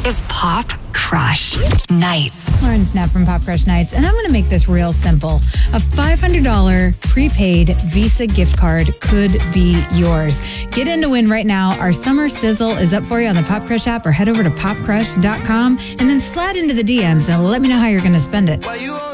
is Pop Crush Nights. Lauren Snap from Pop Crush Nights, and I'm going to make this real simple. A $500 prepaid Visa gift card could be yours. Get in to win right now. Our summer sizzle is up for you on the Pop Crush app, or head over to popcrush.com and then slide into the DMs and let me know how you're going to spend it.